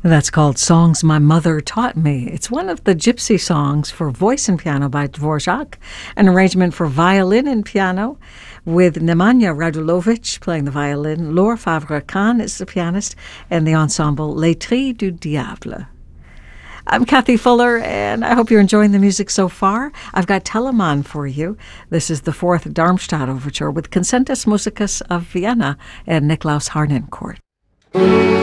That's called Songs My Mother Taught Me. It's one of the gypsy songs for voice and piano by Dvorak, an arrangement for violin and piano with Nemanja Radulovic playing the violin, Laure Favre-Khan is the pianist, and the ensemble Les Trilles du Diable. I'm Kathy Fuller, and I hope you're enjoying the music so far. I've got Telemann for you. This is the fourth Darmstadt Overture with Concertus Musicus of Vienna and Niklaus Harnoncourt.